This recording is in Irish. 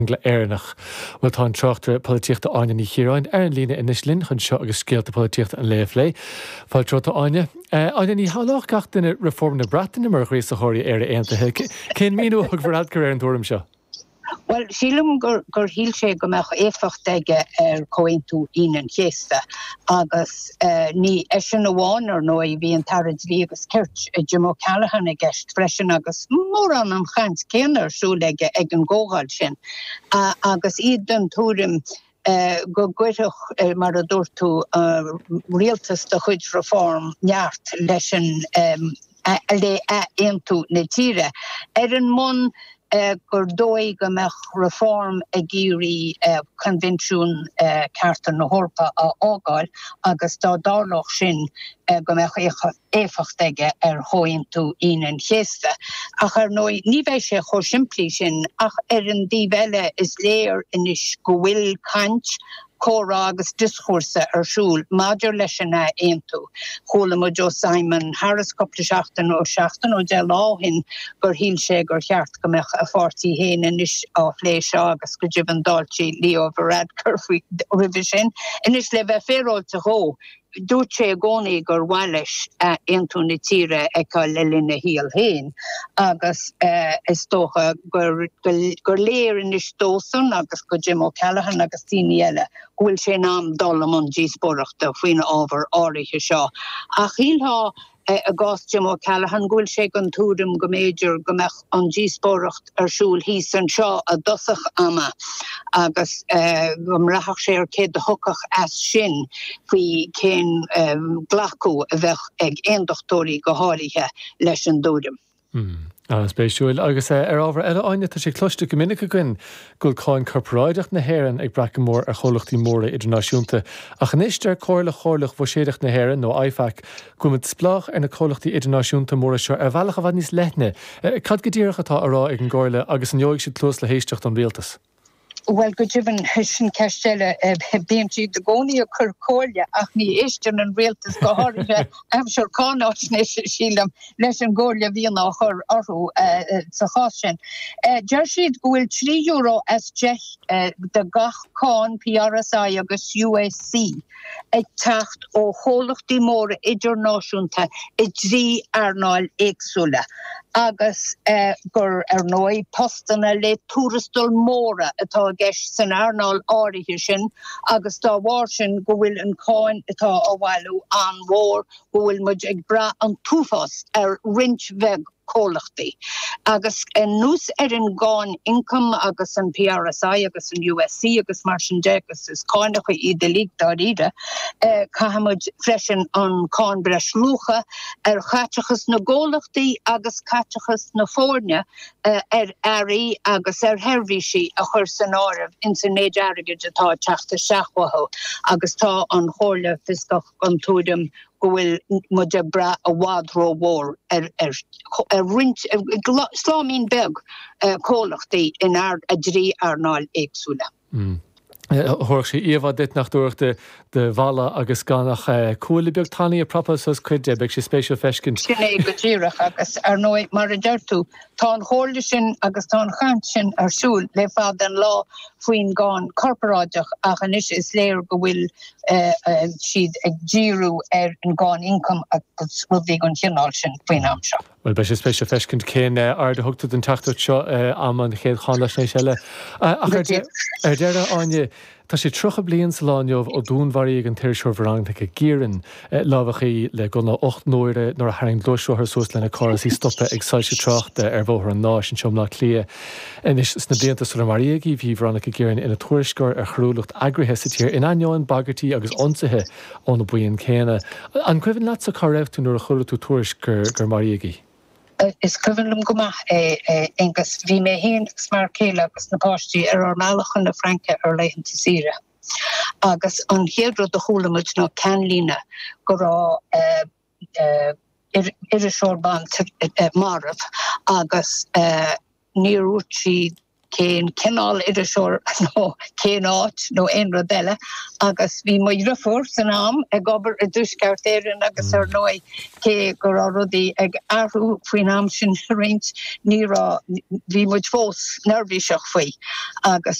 le éireannach bhfuil tá treachtar políochta aine ní chiaráin ar an lína inis linn chun seo agus scéalta políochta an léamh lé fáil trota aine. Aine ní hálách gach duine reform na Breataine mar rééis a thuirí ar aontaithe. Cén míú thug bhar adcar ar an dúram seo? Well, sílim gur híl sé go meach éfacht aige cointú inan chéasta agus ní eisian bháin ar nó I bhí an tarid lí agus cirt Jim O'Callaghan a gceist freisin agus mór an chant céanar súlaige ag an ggógáil sin agus iad den túrim go gcuireach mar a dúirtú rialtas de chuid reform neart leis an le aontu na tíre. An mon gur dói go meach reform a géirí convention Carta na Hórpa a ágáil agus tá dárlach sin go meach éfacht aige ar hóintú inan chéasta. Ach ar nói ní bheith sé chóir simplí sin ach ar an díbheile is léir inis go bhfuil caint córa agus dischúrsa arsúl maidir leis an aontu. Chóla mo Joe Simon Harris cupla seachtain ó de láhin gur híl sé gur cheart go meach a fórtaí héin inis á phléise agus go dtí an dáltí Leo Varadkar faoi ribh sin. Inis le bheith féráilte thó dúirt sé gcónaí gur bhailis aontu na tíre ag le linn híal héin agus is tócha gur léir inis dósan agus go Jim O'Callaghan agus tíine eile bhfuil sé nám dul am díospóireachta faoine ábhar áirithe seo. Ach híltha a gás Jim O'Callaghan gúil sé an túrim go méidir go meach an díospóireacht arsúl hís an seo a dosach ama agus go mrathach sé ar céad thucach as sin faoi cén ghlacú a bheith ag aondachtóirí go háirithe leis an dúrim. Spéisiúil agus ar ábhar eile aine tá sé cloiste go minic acuin gúil cáin corporáideach na hÉireann ag bracamór ar cholachtaí móra idirnáisiúnta ach an éistear cóirla chorlach bhséideach na hÉireann nó IFAC gomid splách ar na cholachtaí idirnáisiúnta móra seo ar bhealach a bhad níos leithne. Cad go dtíoch atá ará ag an gáirle agus an joig si tlós le héisteacht an rialtas? Well, go dtí sin ceistile BMG de gcónaí a chur cóirle ach ní éisteann an rialtas go háirithe seir cánáis sílam leis an ggóirle bhíon á chur orthú sa chás sin. Deir siad go bhfuil €3 as de gach cáin PRSI agus USC ag teacht ó chólachtaí móra idirnáisiúnta I dtrí airnáil éagsúla. agus gur ar nói postanna le túrastal móra atá gceist san airnáil áirithe sin agus tá bhhar sin go bhfuil an cáin atá á bhhailú an mhór go bhfuil muid ag bra an túfas ar rint bheith cólachtaí. Agus nús ar an gáin income agus an PRSI agus an USC agus mar sin de agus is cáinnacha iad a líg dá ide caihamid freisin an cáin breis lucha ar chaiteachas na ggólachtaí agus chaiteachas na fórne ar airí agus ar herbhísí a chur san áireamh in san méid airgid atá teachta seachmhathú agus tá an chóirle fiscach an túidem go bhfuil muide bra a bhádró mhór ar rint sláimín beg cólachtaí in a dtrí airnáil éagsúla. Thóir sé íomh dit nach dúirta de bhela agus ganach cúla beag taí a propas os chuide beag sé spéisiú feiscin. Sinné go dtíireach agus ar nói mar a deirtú tá an chóirla sin agus tá an chaint sin arsúl le fad an lá faoin gáin corporáideach ach anis is léir go bhfuil siad ag díriú ar an gáin income agus bhfuil bhí an chinál sin faoin am seo. Well, be sé spéisiú feiscin cén ar de thugtú den tachtú seo am an chéad chála snééis eile. Ar deire aine tá sé trocha blion sa láneomh ó dúnmharí ag an tíirseoir bhreaanta go géireann lábhachaí le gona 8 nóire nar a haing glóisiúthar suas lena choras í stoppe ag sáilse trachta ar bhóthar an náis an seomlá clia. Inis sna blianta sa maríagaí bhí bhreaanna go géireann ina tuairisceir ar chrúlacht agrithe sa tír in aineáin bagartí agus ionsaithe óna buíon céine. An cuimhin leat sa cá raibh tú nuair a chola tú tuairisceir gur maríagaí? Is cuimhnum gomach agus bhí mé héin smar céile agus na páistí ar meallachan na Franca ar leitheanta Síre. Agus an chéadró do chúlamuid ná ceanlína go rá irisórbán marmh agus níorút siad cén cinál idir seoir nó cén áit nó aon rud eile agus bhí muid rifuair san am ag gobar a dúsceart éireann agus ar nói cé gur á rudaí ag airú faoin am sin riint ní bhí muid fós nervhíseach faoi agus